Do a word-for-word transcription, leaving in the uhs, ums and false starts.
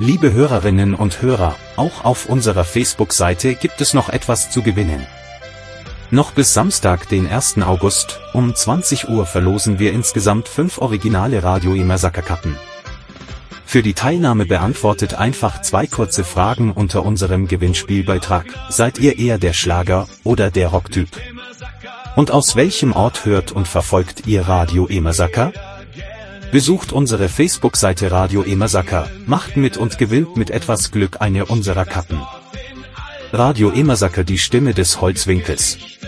Liebe Hörerinnen und Hörer, auch auf unserer Facebook-Seite gibt es noch etwas zu gewinnen. Noch bis Samstag, den ersten August, um zwanzig Uhr verlosen wir insgesamt fünf originale Radio Imazaka-Kappen. Für die Teilnahme beantwortet einfach zwei kurze Fragen unter unserem Gewinnspielbeitrag. Seid ihr eher der Schlager- oder der Rocktyp? Und aus welchem Ort hört und verfolgt ihr Radio Imazaka? Besucht unsere Facebook-Seite Radio Imazaka, macht mit und gewinnt mit etwas Glück eine unserer Kappen. Radio Imazaka, die Stimme des Holzwinkels.